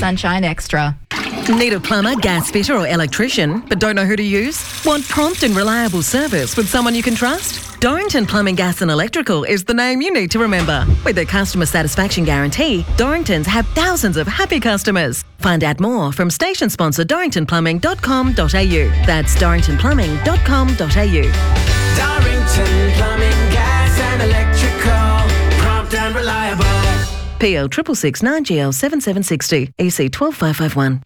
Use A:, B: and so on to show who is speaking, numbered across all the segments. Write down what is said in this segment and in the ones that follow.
A: Sunshine Extra.
B: Need a plumber, gas fitter or electrician, but don't know who to use? Want prompt and reliable service with someone you can trust? Dorrington Plumbing, Gas and Electrical is the name you need to remember. With their customer satisfaction guarantee, Dorringtons have thousands of happy customers. Find out more from station sponsor dorringtonplumbing.com.au. That's dorringtonplumbing.com.au.
C: Dorrington Plumbing, Gas and Electrical, prompt and reliable.
B: PL 666 9GL 7760 EC 12551.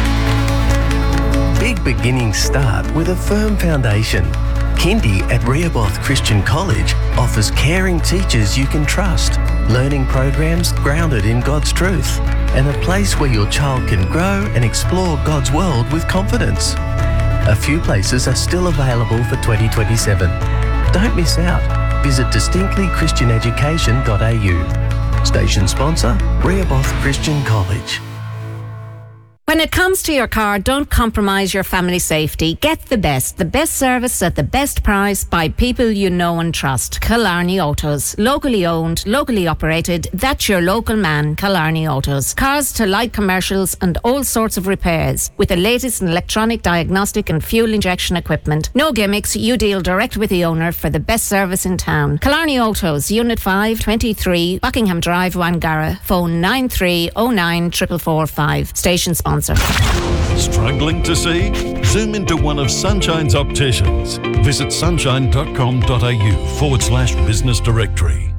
D: Big beginnings start with a firm foundation. Kindy at Rehoboth Christian College offers caring teachers you can trust, learning programs grounded in God's truth, and a place where your child can grow and explore God's world with confidence. A few places are still available for 2027. Don't miss out. Visit distinctlychristianeducation.au. Station sponsor, Rehoboth Christian College.
E: When it comes to your car, don't compromise your family safety. Get the best service at the best price by people you know and trust. Killarney Autos. Locally owned, locally operated. That's your local man, Killarney Autos. Cars to light commercials and all sorts of repairs. With the latest in electronic diagnostic and fuel injection equipment. No gimmicks, you deal direct with the owner for the best service in town. Killarney Autos, Unit 5, 23, Buckingham Drive, Wangara. Phone 9309 445. Station sponsor.
F: Struggling to see? Zoom into one of Sunshine's opticians. Visit sunshine.com.au/business directory.